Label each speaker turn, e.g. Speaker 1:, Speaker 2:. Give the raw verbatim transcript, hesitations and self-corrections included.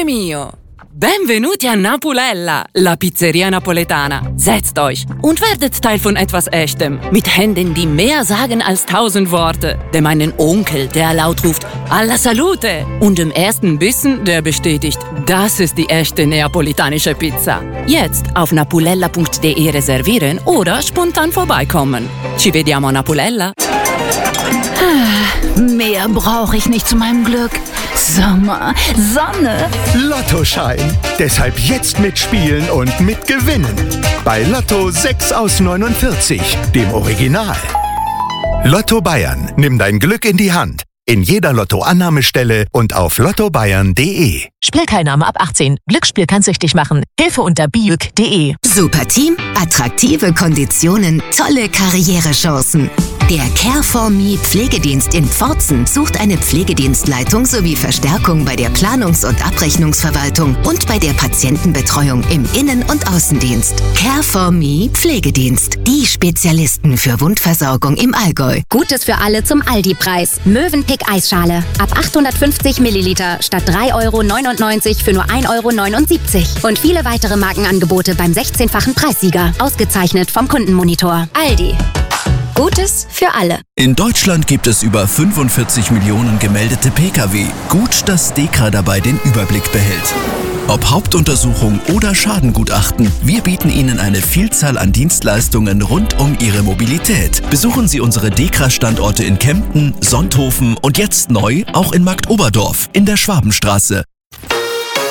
Speaker 1: mio! Benvenuti a Napulella, la Pizzeria Napoletana. Setzt euch und werdet Teil von etwas Echtem. Mit Händen, die mehr sagen als tausend Worte. Dem einen Onkel, der laut ruft, alla salute. Und dem ersten Bissen, der bestätigt, das ist die echte neapolitanische Pizza. Jetzt auf napulella punkt de reservieren oder spontan vorbeikommen. Ci vediamo a Napulella.
Speaker 2: Mehr brauche ich nicht zu meinem Glück. Sommer, Sonne.
Speaker 3: Lottoschein. Deshalb jetzt mitspielen und mitgewinnen. Bei Lotto sechs aus neunundvierzig, dem Original. Lotto Bayern. Nimm dein Glück in die Hand. In jeder Lottoannahmestelle und auf lotto bayern punkt de.
Speaker 4: Spielteilnahme ab achtzehn. Glücksspiel kann süchtig machen. Hilfe unter biuk punkt de.
Speaker 5: Super Team, attraktive Konditionen, tolle Karrierechancen. Der Care for Me Pflegedienst in Pforzheim sucht eine Pflegedienstleitung sowie Verstärkung bei der Planungs- und Abrechnungsverwaltung und bei der Patientenbetreuung im Innen- und Außendienst. Care for Me Pflegedienst. Die Spezialisten für Wundversorgung im Allgäu.
Speaker 6: Gutes für alle zum Aldi-Preis. Mövenpick Eisschale. Ab achthundertfünfzig Milliliter statt drei Euro neunundneunzig für nur ein Euro neunundsiebzig. Und viele weitere Markenangebote beim sechzehnfachen Preissieger. Ausgezeichnet vom Kundenmonitor. Aldi. Gutes für alle.
Speaker 7: In Deutschland gibt es über fünfundvierzig Millionen gemeldete Pkw. Gut, dass DEKRA dabei den Überblick behält. Ob Hauptuntersuchung oder Schadengutachten, wir bieten Ihnen eine Vielzahl an Dienstleistungen rund um Ihre Mobilität. Besuchen Sie unsere DEKRA-Standorte in Kempten, Sonthofen und jetzt neu auch in Marktoberdorf in der Schwabenstraße.